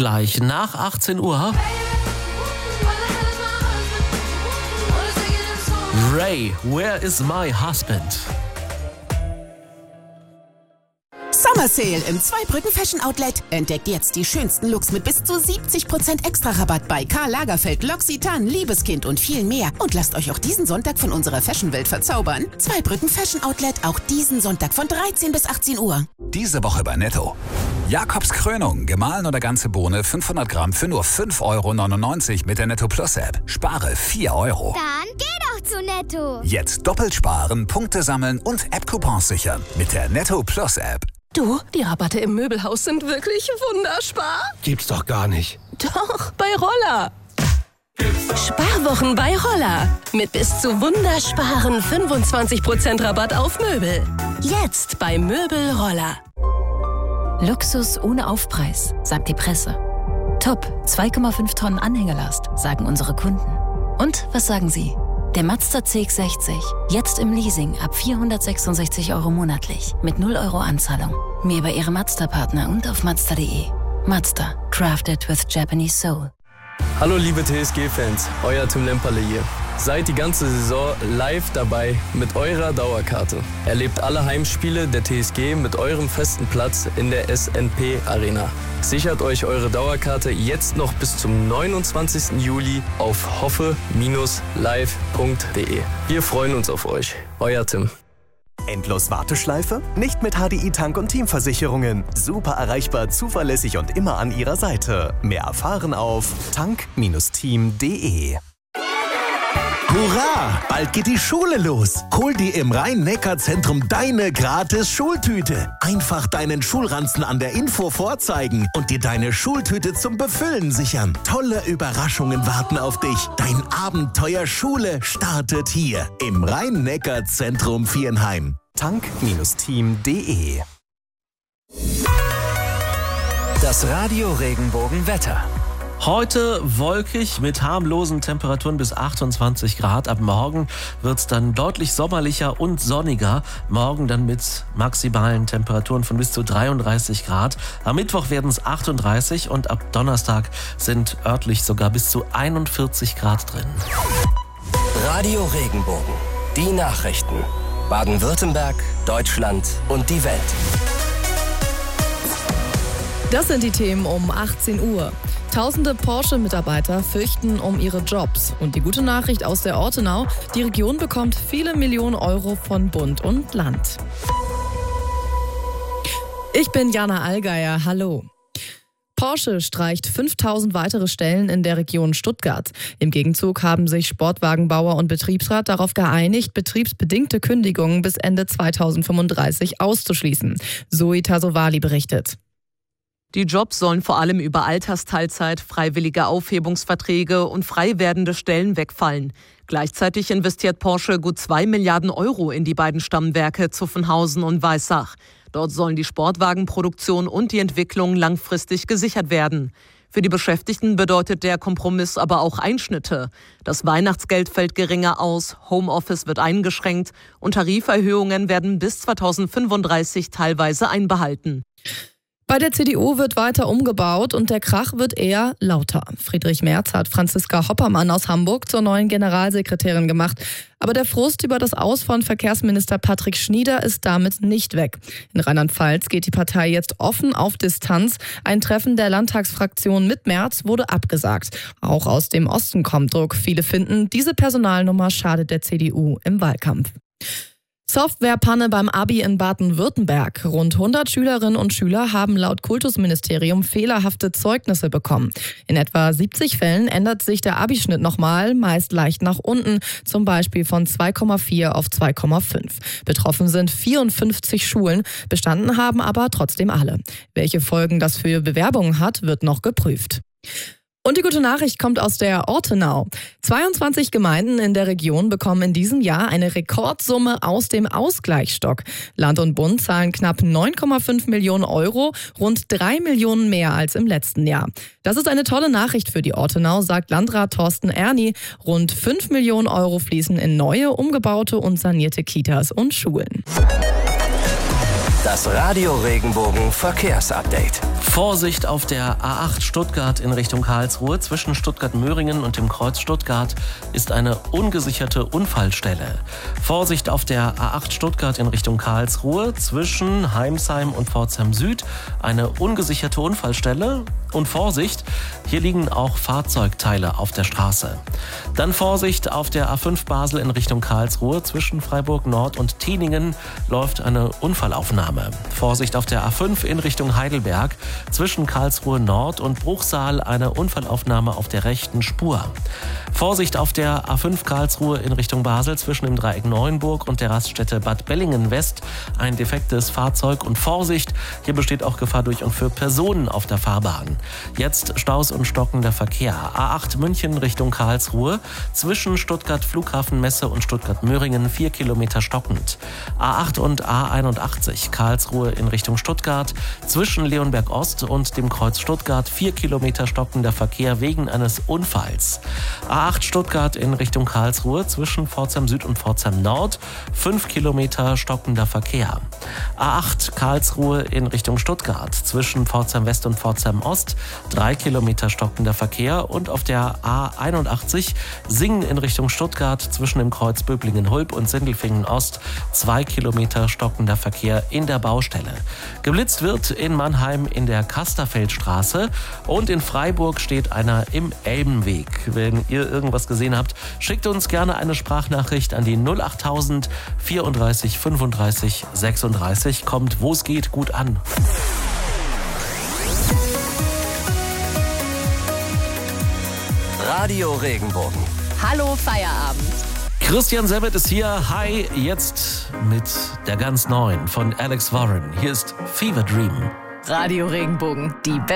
gleich nach 18 Uhr. Ray, Where is my husband? Summer Sale im Zweibrücken Fashion Outlet. Entdeckt jetzt die schönsten Looks mit bis zu 70% Extra-Rabatt bei Karl Lagerfeld, L'Occitane, Liebeskind und viel mehr. Und lasst euch auch diesen Sonntag von unserer Fashionwelt verzaubern. Zweibrücken Fashion Outlet, auch diesen Sonntag von 13 bis 18 Uhr. Diese Woche bei Netto. Jakobs Krönung, gemahlen oder ganze Bohne, 500 Gramm für nur 5,99 € mit der Netto Plus App. Spare 4 Euro. Dann geh doch zu Netto. Jetzt doppelt sparen, Punkte sammeln und App-Coupons sichern mit der Netto Plus App. Du, die Rabatte im Möbelhaus sind wirklich wunderspar. Gibt's doch gar nicht. Doch, bei Roller. Sparwochen bei Roller. Mit bis zu wundersparen 25% Rabatt auf Möbel. Jetzt bei Möbel Roller. Luxus ohne Aufpreis, sagt die Presse. Top, 2,5 Tonnen Anhängelast, sagen unsere Kunden. Und was sagen Sie? Der Mazda CX-60, jetzt im Leasing ab 466 € monatlich, mit 0 € Anzahlung. Mehr über Ihre Mazda-Partner und auf Mazda.de. Mazda, crafted with Japanese soul. Hallo liebe TSG-Fans, euer Tim Lemperle hier. Seid die ganze Saison live dabei mit eurer Dauerkarte. Erlebt alle Heimspiele der TSG mit eurem festen Platz in der SNP Arena. Sichert euch eure Dauerkarte jetzt noch bis zum 29. Juli auf hoffe-live.de. Wir freuen uns auf euch. Euer Tim. Endlos Warteschleife? Nicht mit HDI Tank- und Teamversicherungen. Super erreichbar, zuverlässig und immer an Ihrer Seite. Mehr erfahren auf tank-team.de. Hurra! Bald geht die Schule los. Hol dir im Rhein-Neckar-Zentrum deine gratis Schultüte. Einfach deinen Schulranzen an der Info vorzeigen und dir deine Schultüte zum Befüllen sichern. Tolle Überraschungen warten auf dich. Dein Abenteuer Schule startet hier im Rhein-Neckar-Zentrum Viernheim. tank-team.de. Das Radio Regenbogen-Wetter. Heute wolkig mit harmlosen Temperaturen bis 28 Grad. Ab morgen wird es dann deutlich sommerlicher und sonniger. Morgen dann mit maximalen Temperaturen von bis zu 33 Grad. Am Mittwoch werden es 38 und ab Donnerstag sind örtlich sogar bis zu 41 Grad drin. Radio Regenbogen. Die Nachrichten. Baden-Württemberg, Deutschland und die Welt. Das sind die Themen um 18 Uhr. Tausende Porsche-Mitarbeiter fürchten um ihre Jobs. Und die gute Nachricht aus der Ortenau: Die Region bekommt viele Millionen Euro von Bund und Land. Ich bin Jana Allgeier, hallo. Porsche streicht 5000 weitere Stellen in der Region Stuttgart. Im Gegenzug haben sich Sportwagenbauer und Betriebsrat darauf geeinigt, betriebsbedingte Kündigungen bis Ende 2035 auszuschließen. Zoe Tasovali berichtet. Die Jobs sollen vor allem über Altersteilzeit, freiwillige Aufhebungsverträge und frei werdende Stellen wegfallen. Gleichzeitig investiert Porsche gut 2 Milliarden Euro in die beiden Stammwerke Zuffenhausen und Weissach. Dort sollen die Sportwagenproduktion und die Entwicklung langfristig gesichert werden. Für die Beschäftigten bedeutet der Kompromiss aber auch Einschnitte. Das Weihnachtsgeld fällt geringer aus, Homeoffice wird eingeschränkt und Tariferhöhungen werden bis 2035 teilweise einbehalten. Bei der CDU wird weiter umgebaut und der Krach wird eher lauter. Friedrich Merz hat Franziska Hoppermann aus Hamburg zur neuen Generalsekretärin gemacht. Aber der Frust über das Aus von Verkehrsminister Patrick Schnieder ist damit nicht weg. In Rheinland-Pfalz geht die Partei jetzt offen auf Distanz. Ein Treffen der Landtagsfraktion mit Merz wurde abgesagt. Auch aus dem Osten kommt Druck. Viele finden, diese Personalnummer schadet der CDU im Wahlkampf. Softwarepanne beim Abi in Baden-Württemberg. Rund 100 Schülerinnen und Schüler haben laut Kultusministerium fehlerhafte Zeugnisse bekommen. In etwa 70 Fällen ändert sich der Abischnitt nochmal, meist leicht nach unten, zum Beispiel von 2,4 auf 2,5. Betroffen sind 54 Schulen, bestanden haben aber trotzdem alle. Welche Folgen das für Bewerbungen hat, wird noch geprüft. Und die gute Nachricht kommt aus der Ortenau. 22 Gemeinden in der Region bekommen in diesem Jahr eine Rekordsumme aus dem Ausgleichsstock. Land und Bund zahlen knapp 9,5 Millionen Euro, rund 3 Millionen mehr als im letzten Jahr. Das ist eine tolle Nachricht für die Ortenau, sagt Landrat Thorsten Erni. Rund 5 Millionen Euro fließen in neue, umgebaute und sanierte Kitas und Schulen. Das Radio Regenbogen Verkehrsupdate. Vorsicht auf der A8 Stuttgart in Richtung Karlsruhe. Zwischen Stuttgart-Möhringen und dem Kreuz Stuttgart ist eine ungesicherte Unfallstelle. Vorsicht auf der A8 Stuttgart in Richtung Karlsruhe. Zwischen Heimsheim und Pforzheim Süd eine ungesicherte Unfallstelle. Und Vorsicht, hier liegen auch Fahrzeugteile auf der Straße. Dann Vorsicht auf der A5 Basel in Richtung Karlsruhe. Zwischen Freiburg Nord und Tieningen läuft eine Unfallaufnahme. Vorsicht auf der A5 in Richtung Heidelberg. Zwischen Karlsruhe Nord und Bruchsal eine Unfallaufnahme auf der rechten Spur. Vorsicht auf der A5 Karlsruhe in Richtung Basel zwischen dem Dreieck Neuenburg und der Raststätte Bad Bellingen West ein defektes Fahrzeug. Und Vorsicht, hier besteht auch Gefahr durch und für Personen auf der Fahrbahn. Jetzt Staus und stockender Verkehr. A8 München Richtung Karlsruhe. Zwischen Stuttgart Flughafen Messe und Stuttgart-Möhringen 4 Kilometer stockend. A8 und A81 Karlsruhe in Richtung Stuttgart. Zwischen Leonberg Ost und dem Kreuz Stuttgart 4 Kilometer stockender Verkehr wegen eines Unfalls. A8 Stuttgart in Richtung Karlsruhe. Zwischen Pforzheim Süd und Pforzheim Nord 5 Kilometer stockender Verkehr. A8 Karlsruhe in Richtung Stuttgart. Zwischen Pforzheim West und Pforzheim Ost 3 Kilometer stockender Verkehr. Und auf der A81 Singen in Richtung Stuttgart zwischen dem Kreuz Böblingen-Hulb und Sindelfingen Ost 2 Kilometer stockender Verkehr in der Baustelle. Geblitzt wird in Mannheim in der Kasterfeldstraße und in Freiburg steht einer im Elbenweg. Wenn ihr irgendwas gesehen habt, schickt uns gerne eine Sprachnachricht an die 08000 34 35 36. Kommt, wo es geht, gut an. Radio Regenbogen. Hallo Feierabend. Christian Sabat ist hier. Hi, jetzt mit der ganz neuen von Alex Warren. Hier ist Fever Dream. Radio Regenbogen, die